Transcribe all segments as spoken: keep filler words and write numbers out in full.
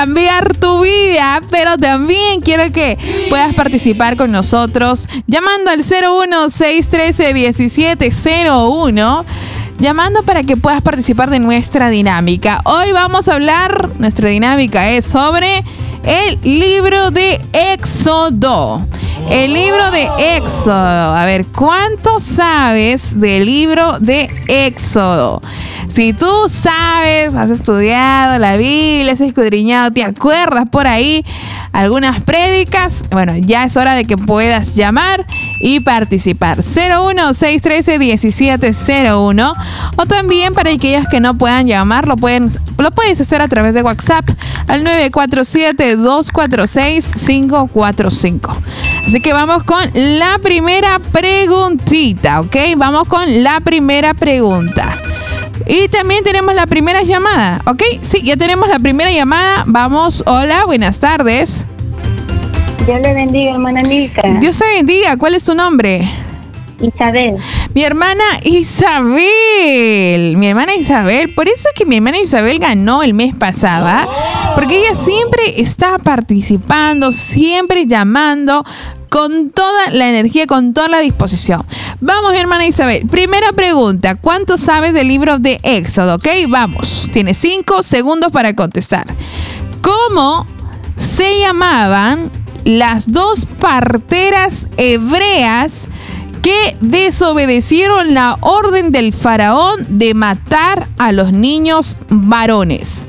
cambiar tu vida, pero también quiero que puedas participar con nosotros llamando al cero uno seis uno tres uno siete cero uno, llamando para que puedas participar de nuestra dinámica. Hoy vamos a hablar, nuestra dinámica es sobre el libro de Éxodo. El libro de Éxodo. A ver, ¿cuánto sabes del libro de Éxodo? Si tú sabes, has estudiado la Biblia, has escudriñado, te acuerdas por ahí algunas prédicas, bueno, ya es hora de que puedas llamar y participar. cero uno seis uno tres uno siete cero uno, o también para aquellos que no puedan llamar, lo, pueden, lo puedes hacer a través de WhatsApp al nueve cuatro siete, dos cuatro seis, cinco cuatro cinco. Así que vamos con la primera preguntita, ¿ok? Vamos con la primera pregunta. Y también tenemos la primera llamada, ¿ok? Sí, ya tenemos la primera llamada. Vamos, hola, buenas tardes. Dios le bendiga, hermana Milka. Dios te bendiga, ¿cuál es tu nombre? Isabel. Mi hermana Isabel. Mi hermana Isabel. Por eso es que mi hermana Isabel ganó el mes pasado, ¿eh? Porque ella siempre está participando, siempre llamando con toda la energía, con toda la disposición. Vamos, mi hermana Isabel. Primera pregunta. ¿Cuánto sabes del libro de Éxodo? ¿Ok? Vamos. Tienes cinco segundos para contestar. ¿Cómo se llamaban las dos parteras hebreas que desobedecieron la orden del faraón de matar a los niños varones?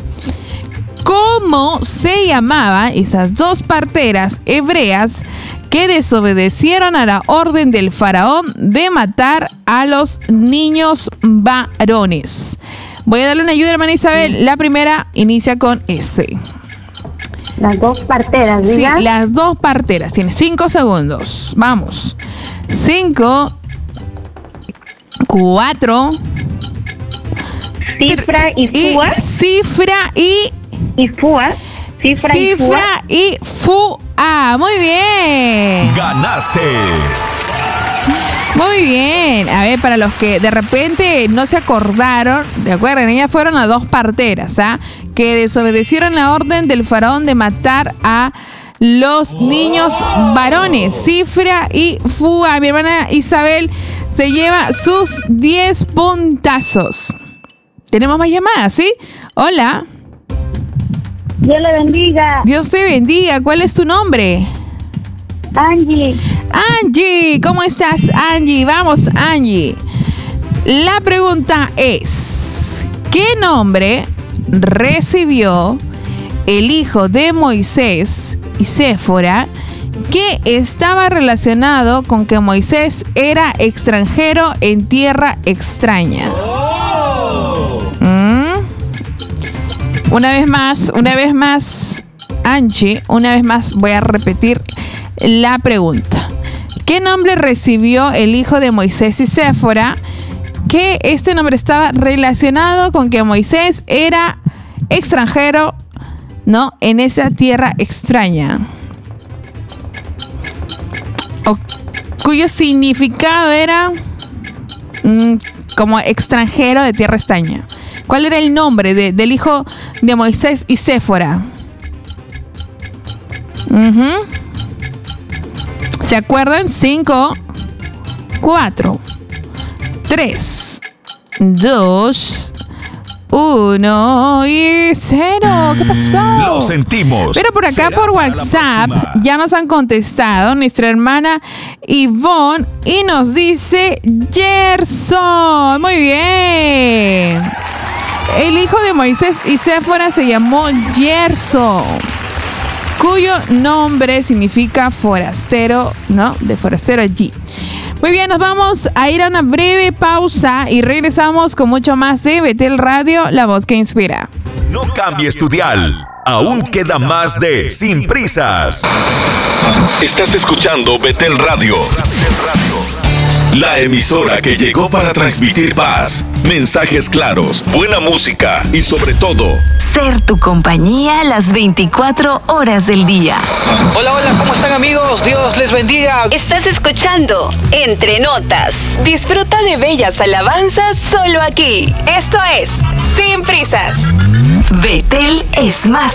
¿Cómo se llamaban esas dos parteras hebreas que desobedecieron a la orden del faraón de matar a los niños varones? Voy a darle una ayuda, hermana Isabel. La primera inicia con S. Las dos parteras, ¿diga? Sí, las dos parteras. Tienes cinco segundos. Vamos. Cinco. Cuatro. Cifra y fua. Y cifra y... Y fua. Cifra, cifra y fua. Ah, muy bien. ¡Ganaste! Muy bien. A ver, para los que de repente no se acordaron, ¿de acuerdo? Ellas fueron a dos parteras, ¿ah? Que desobedecieron la orden del faraón de matar a los niños varones. Cifra y fua. Mi hermana Isabel se lleva sus diez puntazos. Tenemos más llamadas, ¿sí? Hola. Dios le bendiga. Dios te bendiga. ¿Cuál es tu nombre? Angie. Angie, ¿cómo estás, Angie? Vamos, Angie. La pregunta es, ¿qué nombre recibió el hijo de Moisés y Séfora que estaba relacionado con que Moisés era extranjero en tierra extraña? ¿Mm? Una vez más, una vez más, Angie, una vez más voy a repetir la pregunta. ¿Qué nombre recibió el hijo de Moisés y Séfora que este nombre estaba relacionado con que Moisés era extranjero, ¿no?, en esa tierra extraña? O cuyo significado era mmm, como extranjero de tierra extraña. ¿Cuál era el nombre de, del hijo de Moisés y Séfora? Uh-huh. ¿Se acuerdan? Cinco, cuatro, tres, dos, uno y cero. ¿Qué pasó? Lo sentimos. Pero por acá, por WhatsApp, ya nos han contestado nuestra hermana Ivonne y nos dice Gerson. Muy bien. El hijo de Moisés y Séfora se llamó Gerson, cuyo nombre significa forastero, ¿no? De forastero allí. Muy bien, nos vamos a ir a una breve pausa y regresamos con mucho más de Betel Radio, la voz que inspira. No cambies tu dial. Aún queda más de Sin Prisas. Estás escuchando Betel Radio. La emisora que llegó para transmitir paz, mensajes claros, buena música y sobre todo, ser tu compañía las veinticuatro horas del día. Hola, hola, ¿cómo están, amigos? Dios les bendiga. Estás escuchando Entre Notas. Disfruta de bellas alabanzas solo aquí. Esto es Sin Prisas. Betel es más